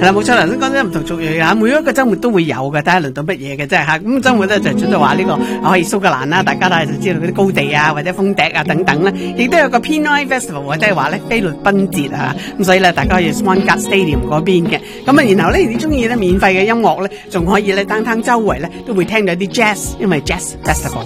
係啦，冇錯啦，都講咗唔同族裔嚇，每一個週末都會有嘅，睇下輪到乜嘢嘅啫嚇。咁週末咧就除咗話呢個可以蘇格蘭啦，大家都係就知道嗰啲高地啊或者風笛啊等等咧，亦都有個 Pinoy Festival 或者係話咧菲律賓節啊，咁所以咧大家可以 Swan Gut Stadium 嗰邊嘅。咁啊，然後咧你中意咧免費嘅音樂咧，仲可以咧單周圍咧都會聽到啲 jazz，因為 jazz festival。